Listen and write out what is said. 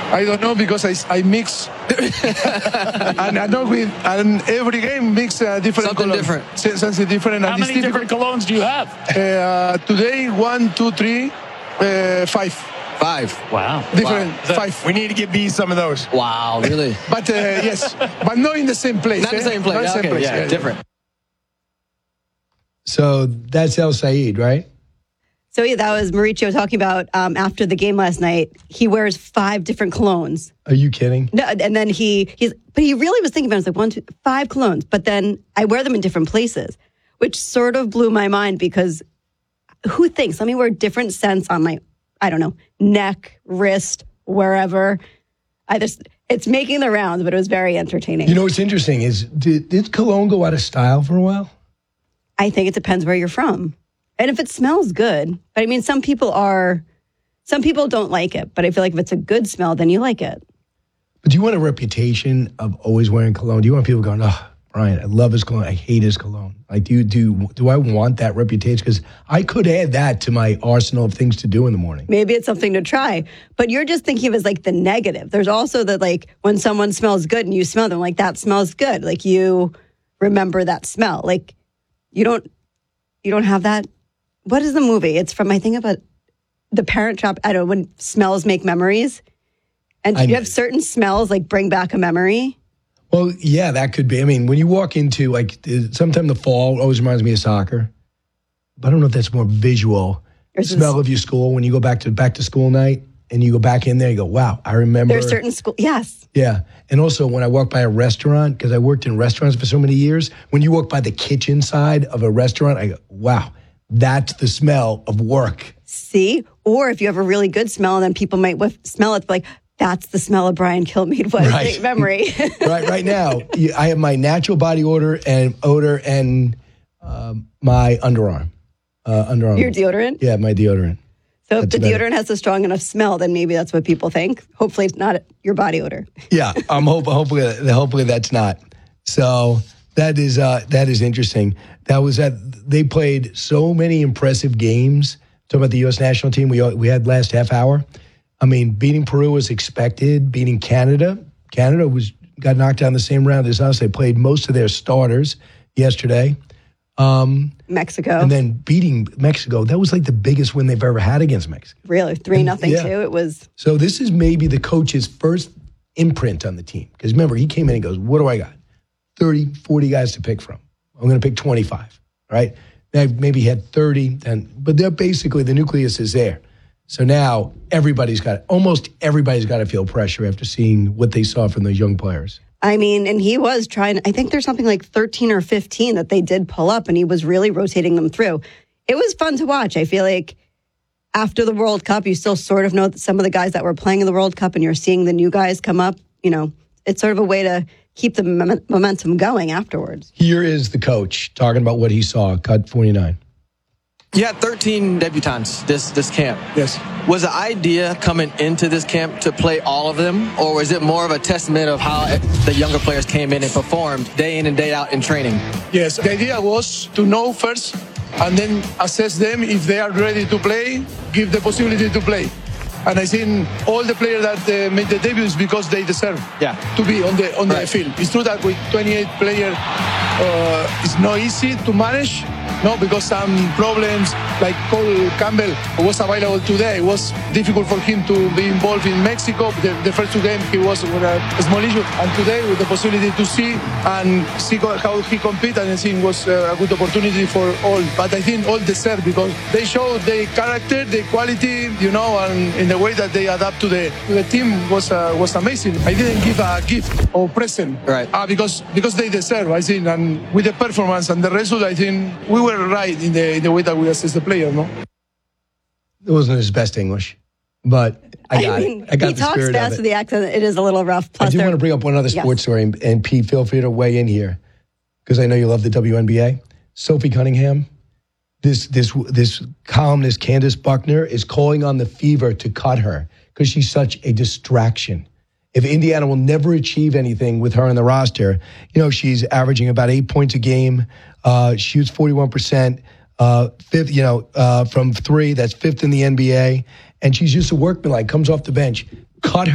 I don't know because I mix and I know and every game mix different something color. different. Something different. How many different colognes do you have? Today 1, 2, 3, 5. 5. Wow. Different. Wow. 5. We need to get B some of those. Wow, really? But yes, but not in the same place. Not the same place. Not the same Okay, place. yeah, different. So that's El Sayed, right? So yeah, that was Mauricio talking about after the game last night. He wears 5 different colognes. Are you kidding? No, and then but he really was thinking about it. It was like 5 colognes, but then I wear them in different places, which sort of blew my mind because who thinks, let me wear different scents on my, I don't know, neck, wrist, wherever. It's making the rounds, but it was very entertaining. You know what's interesting is, did cologne go out of style for a while? I think it depends where you're from. And if it smells good, but I mean, some people don't like it, but I feel like if it's a good smell, then you like it. But do you want a reputation of always wearing cologne? Do you want people going, oh, Brian, I love his cologne, I hate his cologne? Like, do I want that reputation? Because I could add that to my arsenal of things to do in the morning. Maybe it's something to try, but you're just thinking of it as like the negative. There's also that like when someone smells good and you smell them, like that smells good. Like you remember that smell. Like you don't have that. What is the movie? It's from, I think, about the Parent Trap. I don't know, when smells make memories. And do you have certain smells like bring back a memory? Well, yeah, that could be. I mean, when you walk into, like, sometime the fall always reminds me of soccer. But I don't know if that's more visual. Smell of your school when you go back to school night and you go back in there, you go, wow, I remember. There's certain school, yes. Yeah. And also when I walk by a restaurant, because I worked in restaurants for so many years, when you walk by the kitchen side of a restaurant, I go, wow, that's the smell of work. See? Or if you have a really good smell, then people might smell it like, that's the smell of Brian Kilmeade. What a great memory. Right now, I have my natural body odor and my underarm. Your deodorant? Yeah, my deodorant. So if the deodorant has a strong enough smell, then maybe that's what people think. Hopefully it's not your body odor. Yeah, hopefully that's not. So that is interesting. They played so many impressive games. Talking about the U.S. national team, we had last half hour. I mean, beating Peru was expected. Beating Canada got knocked out in the same round as us. They played most of their starters yesterday. Mexico. And then beating Mexico, that was like the biggest win they've ever had against Mexico. Really? 3-0 too? It was. So this is maybe the coach's first imprint on the team. Because remember, he came in and goes, what do I got? 30, 40 guys to pick from. I'm going to pick 25, right? Maybe he had 30, but they're basically, the nucleus is there. So now almost everybody's got to feel pressure after seeing what they saw from those young players. I mean, and he was trying, I think there's something like 13 or 15 that they did pull up, and he was really rotating them through. It was fun to watch. I feel like after the World Cup, you still sort of know that some of the guys that were playing in the World Cup, and you're seeing the new guys come up. You know, it's sort of a way to keep the momentum going afterwards. Here is the coach talking about what he saw, cut 49. You had 13 debutants this camp. Yes. Was the idea coming into this camp to play all of them, or was it more of a testament of how the younger players came in and performed day in and day out in training? Yes. The idea was to know first and then assess them if they are ready to play, give the possibility to play. And I think all the players that made the debuts because they deserve to be on the field. It's true that with 28 players, it's not easy to manage. No, because some problems like Cole Campbell was available today. It was difficult for him to be involved in Mexico. The first 2 games he was with a small issue. And today with the possibility to see how he competed, and I think it was a good opportunity for all. But I think all deserve because they showed their character, their quality, and in the way that they adapt to the team was amazing. I didn't give a gift or present. Right. Because they deserve, I think. And with the performance and the result, I think we were right in the way that we assess the player, no? It wasn't his best English, but I got mean, it. I got he the talks spirit fast of it. with the accent. It is a little rough. Plus I do want to bring up one other sports story, and Pete, feel free to weigh in here, because I know you love the WNBA. Sophie Cunningham, this columnist Candace Buckner is calling on the Fever to cut her because she's such a distraction. If Indiana will never achieve anything with her on the roster, she's averaging about 8 points a game, shoots 41%, fifth, from 3. That's 5th in the NBA, and she's just a workmanlike. Comes off the bench. Cut her.